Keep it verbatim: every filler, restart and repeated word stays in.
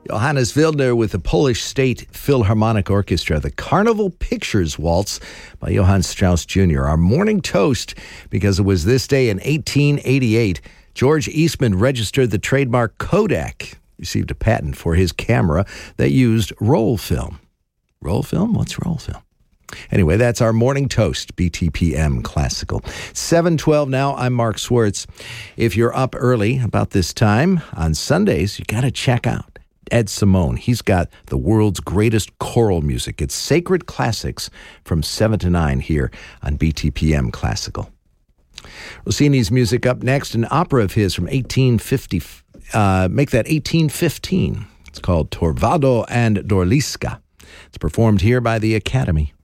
Johannes Wildner with the Polish State Philharmonic Orchestra, the Carnival Pictures Waltz by Johann Strauss Junior Our morning toast, because it was this day in eighteen eighty-eight, George Eastman registered the trademark Kodak, received a patent for his camera that used roll film. Roll film? What's roll film? Anyway, that's our morning toast, B T P M Classical. seven twelve now, I'm Mark Swartz. If you're up early about this time on Sundays, you got to check out Ed Simone. He's got the world's greatest choral music. It's Sacred Classics from seven to nine here on B T P M Classical. Rossini's music up next, an opera of his from eighteen fifty. Uh, make that eighteen fifteen. It's called Torvado and Dorliska. It's performed here by the Academy.